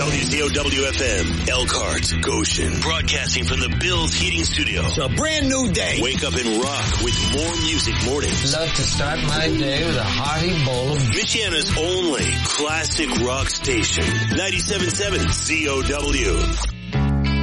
WCOW-FM, Elkhart, Goshen. Broadcasting from the Bills Heating Studio. It's a brand new day. Wake up and rock with more music mornings. Love to start my day with a hearty bowl of Michiana's only classic rock station. 97.7 COW.